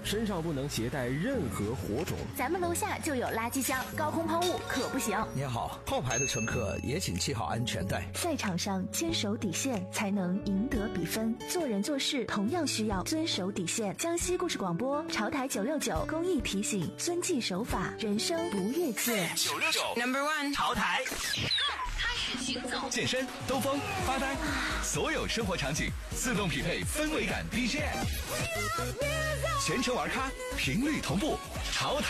身上不能携带任何火种。 咱们楼下就有垃圾箱，高空抛物可不行。 您好，后排的乘客也请系好安全带。 赛场上坚守底线，才能赢得比分。做人做事同样需要遵守底线。江西故事广播潮台969公益提醒：遵纪守法，人生不越界。 969 No.1潮台。 开始行走， 健身、兜风、发呆，所有生活场景自动匹配氛围感 BGM， 全程玩咖，频率同步，潮台。